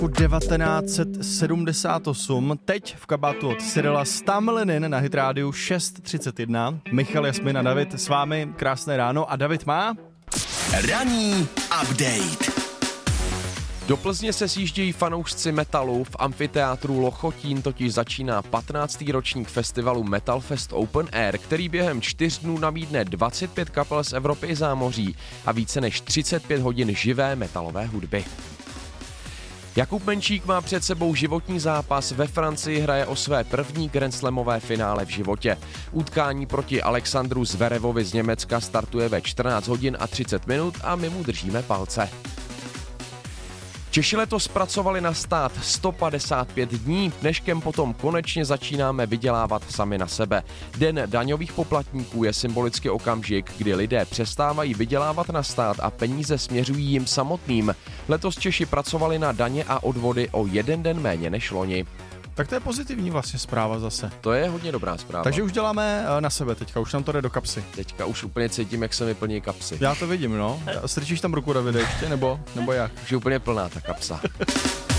1978, teď v kabátu od Cyrila Stamilinin na Hit Radio 6:31. Michal, Jasmin a David s vámi, krásné ráno a David má... Ranní update. Do Plzně se sjíždějí fanoušci metalu, v amfiteátru Lochotín totiž začíná 15. ročník festivalu Metal Fest Open Air, který během 4 dnů nabídne 25 kapel z Evropy i zámoří a více než 35 hodin živé metalové hudby. Jakub Menšík má před sebou životní zápas, ve Francii hraje o své první grandslamové finále v životě. Utkání proti Alexandru Zverevovi z Německa startuje ve 14 hodin a 30 minut a my mu držíme palce. Češi letos pracovali na stát 155 dní, dneškem potom konečně začínáme vydělávat sami na sebe. Den daňových poplatníků je symbolicky okamžik, kdy lidé přestávají vydělávat na stát a peníze směřují jim samotným. Letos Češi pracovali na daně a odvody o 1 den méně než loni. Tak to je pozitivní vlastně zpráva zase. To je hodně dobrá zpráva. Takže už děláme na sebe teďka, už nám to jde do kapsy. Teďka už úplně cítím, jak se mi plní kapsy. Já to vidím, no. Strčíš tam ruku, Davide, ještě, nebo jak? Už je úplně plná ta kapsa.